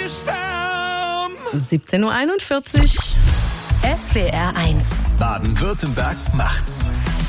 17:41 Uhr. SWR 1. Baden-Württemberg macht's.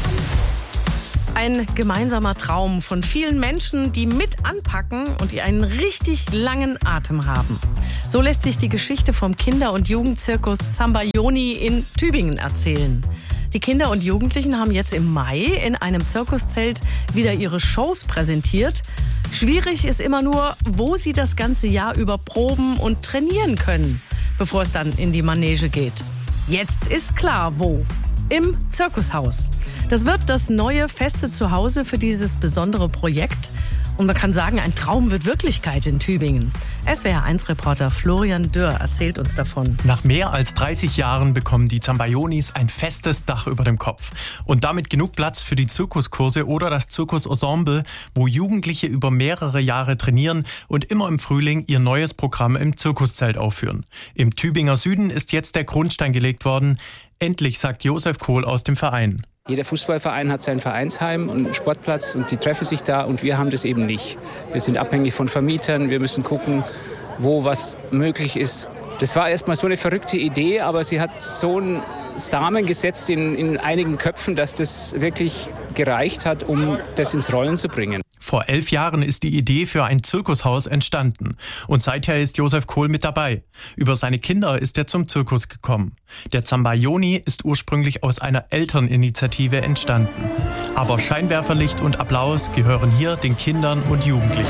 Ein gemeinsamer Traum von vielen Menschen, die mit anpacken und die einen richtig langen Atem haben. So lässt sich die Geschichte vom Kinder- und Jugendzirkus Zambayoni in Tübingen erzählen. Die Kinder und Jugendlichen haben jetzt im Mai in einem Zirkuszelt wieder ihre Shows präsentiert. Schwierig ist immer nur, wo sie das ganze Jahr über proben und trainieren können, bevor es dann in die Manege geht. Jetzt ist klar, wo. Im Zirkushaus. Das wird das neue feste Zuhause für dieses besondere Projekt. Und man kann sagen, ein Traum wird Wirklichkeit in Tübingen. SWR1-Reporter Florian Dürr erzählt uns davon. Nach mehr als 30 Jahren bekommen die Zambayonis ein festes Dach über dem Kopf. Und damit genug Platz für die Zirkuskurse oder das Zirkusensemble, wo Jugendliche über mehrere Jahre trainieren und immer im Frühling ihr neues Programm im Zirkuszelt aufführen. Im Tübinger Süden ist jetzt der Grundstein gelegt worden. Endlich, sagt Josef Kohl aus dem Verein. Jeder Fußballverein hat sein Vereinsheim und einen Sportplatz und die treffen sich da und wir haben das eben nicht. Wir sind abhängig von Vermietern, wir müssen gucken, wo was möglich ist. Das war erstmal so eine verrückte Idee, aber sie hat so einen Samen gesetzt in einigen Köpfen, dass das wirklich gereicht hat, um das ins Rollen zu bringen. Vor 11 Jahren ist die Idee für ein Zirkushaus entstanden. Und seither ist Josef Kohl mit dabei. Über seine Kinder ist er zum Zirkus gekommen. Der Zambayoni ist ursprünglich aus einer Elterninitiative entstanden. Aber Scheinwerferlicht und Applaus gehören hier den Kindern und Jugendlichen.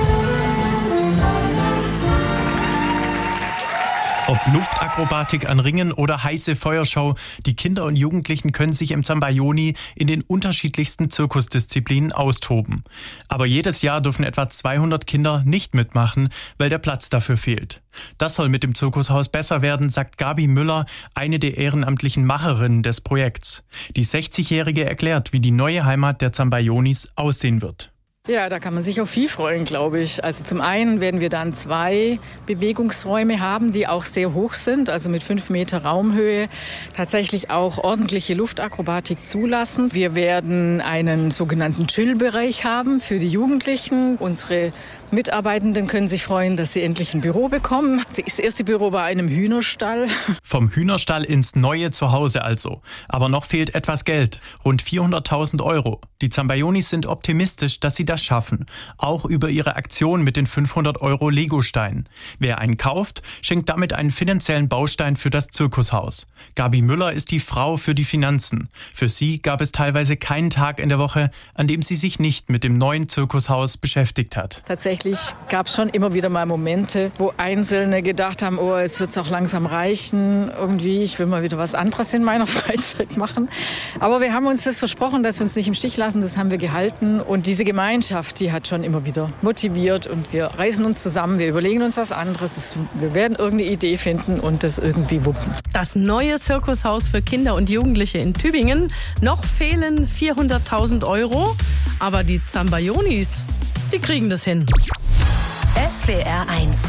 Ob Luftakrobatik an Ringen oder heiße Feuershow, die Kinder und Jugendlichen können sich im Zambayoni in den unterschiedlichsten Zirkusdisziplinen austoben. Aber jedes Jahr dürfen etwa 200 Kinder nicht mitmachen, weil der Platz dafür fehlt. Das soll mit dem Zirkushaus besser werden, sagt Gabi Müller, eine der ehrenamtlichen Macherinnen des Projekts. Die 60-Jährige erklärt, wie die neue Heimat der Zambayonis aussehen wird. Ja, da kann man sich auf viel freuen, glaube ich. Also zum einen werden wir dann 2 Bewegungsräume haben, die auch sehr hoch sind, also mit 5 Meter Raumhöhe, tatsächlich auch ordentliche Luftakrobatik zulassen. Wir werden einen sogenannten Chill-Bereich haben für die Jugendlichen. Unsere Mitarbeitenden können sich freuen, dass sie endlich ein Büro bekommen. Das erste Büro war einem Hühnerstall. Vom Hühnerstall ins neue Zuhause also. Aber noch fehlt etwas Geld. Rund 400.000 €. Die Zambayonis sind optimistisch, dass sie das schaffen. Auch über ihre Aktion mit den 500 € Legosteinen. Wer einen kauft, schenkt damit einen finanziellen Baustein für das Zirkushaus. Gabi Müller ist die Frau für die Finanzen. Für sie gab es teilweise keinen Tag in der Woche, an dem sie sich nicht mit dem neuen Zirkushaus beschäftigt hat. Tatsächlich gab es schon immer wieder mal Momente, wo Einzelne gedacht haben, oh, es wird auch langsam reichen, irgendwie, ich will mal wieder was anderes in meiner Freizeit machen. Aber wir haben uns das versprochen, dass wir uns nicht im Stich lassen, das haben wir gehalten. Und diese Gemeinschaft, die hat schon immer wieder motiviert und wir reißen uns zusammen, wir überlegen uns was anderes, wir werden irgendeine Idee finden und das irgendwie wuppen. Das neue Zirkushaus für Kinder und Jugendliche in Tübingen. Noch fehlen 400.000 €, aber die Zambayonis, die kriegen das hin. SWR 1